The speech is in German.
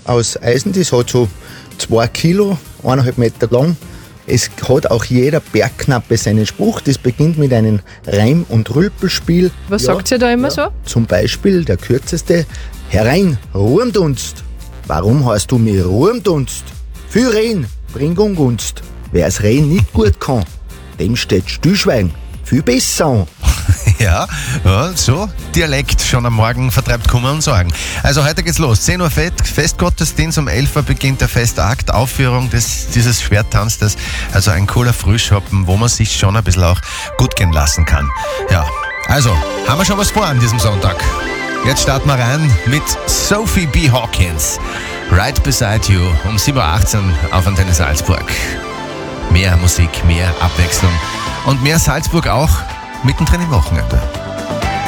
aus Eisen, das hat so 2 Kilo, 1,5 Meter lang. Es hat auch jeder Bergknappe seinen Spruch. Das beginnt mit einem Reim- und Rülpelspiel. Was sagt ihr da immer so? Zum Beispiel der kürzeste: Herein, Ruhmdunst. Warum heißt du mir Ruhmdunst? Für Rehen, bring Ungunst. Wer es Rehen nicht gut kann, dem steht Stillschweigen viel besser an. Ja, so Dialekt schon am Morgen vertreibt Kummer und Sorgen. Also heute geht's los. 10 Uhr Festgottesdienst, um 11 Uhr beginnt der Festakt, Aufführung dieses Schwerttanzes. Also ein cooler Frühschoppen, wo man sich schon ein bisschen auch gut gehen lassen kann. Ja, also haben wir schon was vor an diesem Sonntag. Jetzt starten wir rein mit Sophie B. Hawkins. Right Beside You um 7.18 Uhr auf Antenne Salzburg. Mehr Musik, mehr Abwechslung und mehr Salzburg auch mittendrin im Wochenende.